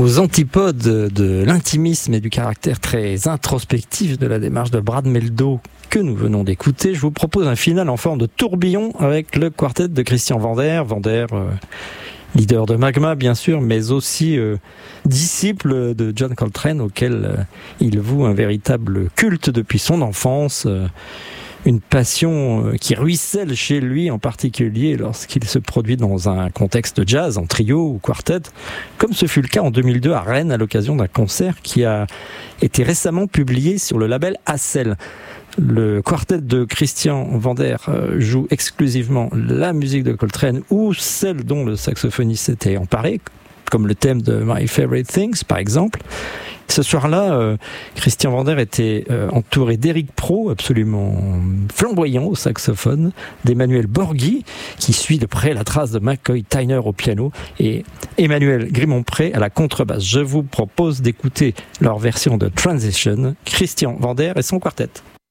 Aux antipodes de l'intimisme et du caractère très introspectif de la démarche de Brad Mehldau que nous venons d'écouter, je vous propose un final en forme de tourbillon avec le quartet de Christian Vander. Vander, leader de Magma bien sûr, mais aussi disciple de John Coltrane, auquel il voue un véritable culte depuis son enfance. Une passion qui ruisselle chez lui, en particulier lorsqu'il se produit dans un contexte jazz, en trio ou quartet, comme ce fut le cas en 2002 à Rennes à l'occasion d'un concert qui a été récemment publié sur le label Hassel. Le quartet de Christian Vander joue exclusivement la musique de Coltrane ou celle dont le saxophoniste s'était emparé, comme le thème de My Favorite Things par exemple. Ce soir-là, Christian Vander était entouré d'Éric Pro, absolument flamboyant au saxophone, d'Emmanuel Borghi, qui suit de près la trace de McCoy Tyner au piano, et Emmanuel Grimont-Pré à la contrebasse. Je vous propose d'écouter leur version de Transition, Christian Vander et son quartet.